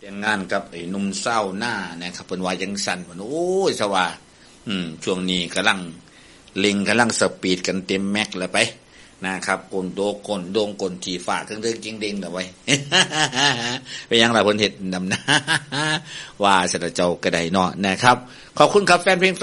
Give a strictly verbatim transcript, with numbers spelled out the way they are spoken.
แต่งงานกับไอ้หนุ่มเศร้าหน้านะครับเพิ่นว่าจังซั่นเพิ่นโอ้ยสว่าอืมช่วงนี้กำลังเล็งกำลังสปีดกันเต็มแม็กแล้วไปนะครับกลโดกลโดงกลขี่ฟ้าเครื่องเด้งเก่งเด้งแล้วไว้ ไปยังล่ะเพิ่นเฮ็ดนำหน้าว่าสะเจ้าก็ได้เนาะนะครับขอบคุณครับแฟนเพลง